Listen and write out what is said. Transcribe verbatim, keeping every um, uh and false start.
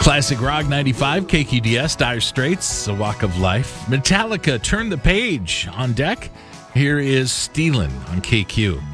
Classic Rock ninety-five, K Q D S, Dire Straits, A Walk of Life. Metallica, Turn the Page on deck. Here is Stealin' on K Q.